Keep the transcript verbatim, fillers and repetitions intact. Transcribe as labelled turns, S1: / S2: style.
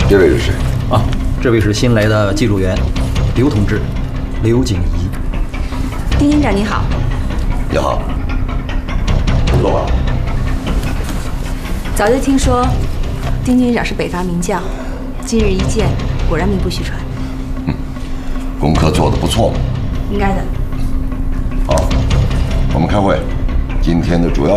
S1: 这位是谁？
S2: 啊，这位是新来的技术员，刘同志，刘景怡。
S3: 丁警长你好。
S1: 你好。坐吧。
S3: 早就听说丁警长是北伐名将，今日一见，果然名不虚传。
S1: 嗯，功课做得不错。
S3: 应该的。
S1: 好，我们开会。今天的主要